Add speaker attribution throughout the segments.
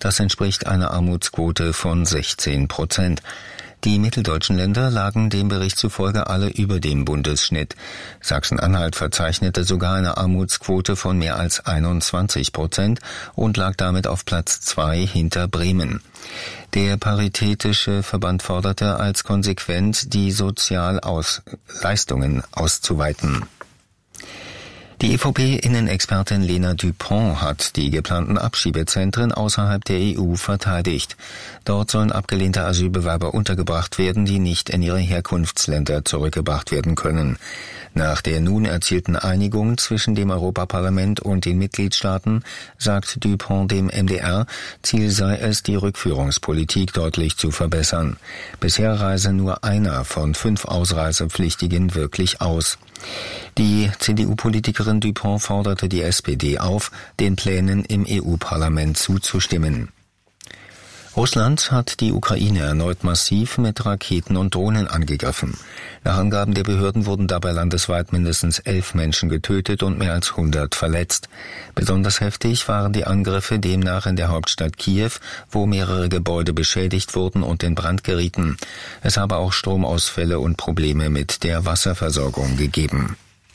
Speaker 1: Das entspricht einer Armutsquote von 16%. Die mitteldeutschen Länder lagen dem Bericht zufolge alle über dem Bundesschnitt. Sachsen-Anhalt verzeichnete sogar eine Armutsquote von mehr als 21% und lag damit auf Platz 2 hinter Bremen. Der Paritätische Verband forderte als konsequent, die Sozialleistungen auszuweiten. Die EVP-Innenexpertin Lena Dupont hat die geplanten Abschiebezentren außerhalb der EU verteidigt. Dort sollen abgelehnte Asylbewerber untergebracht werden, die nicht in ihre Herkunftsländer zurückgebracht werden können. Nach der nun erzielten Einigung zwischen dem Europaparlament und den Mitgliedstaaten sagt Dupont dem MDR, Ziel sei es, die Rückführungspolitik deutlich zu verbessern. Bisher reise nur einer von 5 Ausreisepflichtigen wirklich aus. Die CDU-Politikerin Dupont forderte die SPD auf, den Plänen im EU-Parlament zuzustimmen. Russland hat die Ukraine erneut massiv mit Raketen und Drohnen angegriffen. Nach Angaben der Behörden wurden dabei landesweit mindestens 11 Menschen getötet und mehr als 100 verletzt. Besonders heftig waren die Angriffe demnach in der Hauptstadt Kiew, wo mehrere Gebäude beschädigt wurden und in Brand gerieten. Es habe auch Stromausfälle und Probleme mit der Wasserversorgung gegeben.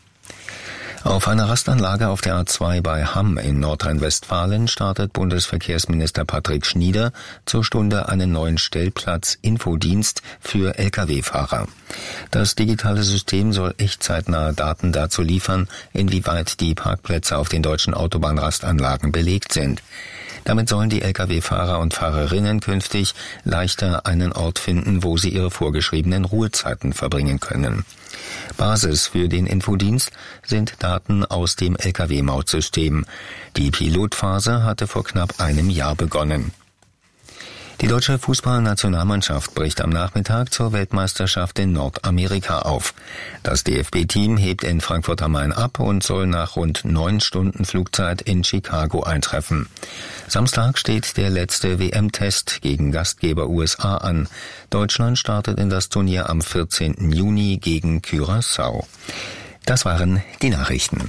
Speaker 1: Auf einer Rastanlage auf der A2 bei Hamm in Nordrhein-Westfalen startet Bundesverkehrsminister Patrick Schnieder zur Stunde einen neuen Stellplatz-Infodienst für Lkw-Fahrer. Das digitale System soll echtzeitnahe Daten dazu liefern, inwieweit die Parkplätze auf den deutschen Autobahnrastanlagen belegt sind. Damit sollen die Lkw-Fahrer und Fahrerinnen künftig leichter einen Ort finden, wo sie ihre vorgeschriebenen Ruhezeiten verbringen können. Basis für den Infodienst sind Daten aus dem Lkw-Mautsystem. Die Pilotphase hatte vor knapp einem Jahr begonnen. Die deutsche Fußballnationalmannschaft bricht am Nachmittag zur Weltmeisterschaft in Nordamerika auf. Das DFB-Team hebt in Frankfurt am Main ab und soll nach rund 9 Stunden Flugzeit in Chicago eintreffen. Samstag steht der letzte WM-Test gegen Gastgeber USA an. Deutschland startet in das Turnier am 14. Juni gegen Curaçao. Das waren die Nachrichten.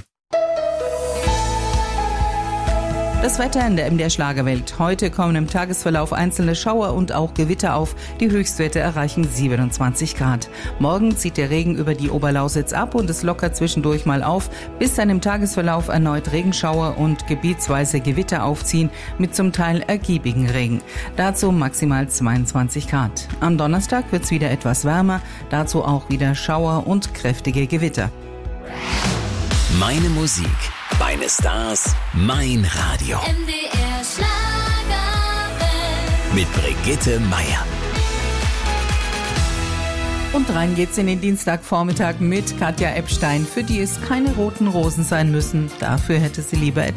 Speaker 2: Das Wetter in der MDR Schlagerwelt. Heute kommen im Tagesverlauf einzelne Schauer und auch Gewitter auf. Die Höchstwerte erreichen 27 Grad. Morgen zieht der Regen über die Oberlausitz ab und es lockert zwischendurch mal auf, bis dann im Tagesverlauf erneut Regenschauer und gebietsweise Gewitter aufziehen mit zum Teil ergiebigen Regen. Dazu maximal 22 Grad. Am Donnerstag wird es wieder etwas wärmer, dazu auch wieder Schauer und kräftige Gewitter.
Speaker 3: Meine Musik, meine Stars, mein Radio.
Speaker 4: MDR Schlagerwelt.
Speaker 3: Mit Brigitte Meier.
Speaker 2: Und rein geht's in den Dienstagvormittag mit Katja Epstein, für die es keine roten Rosen sein müssen. Dafür hätte sie lieber etwas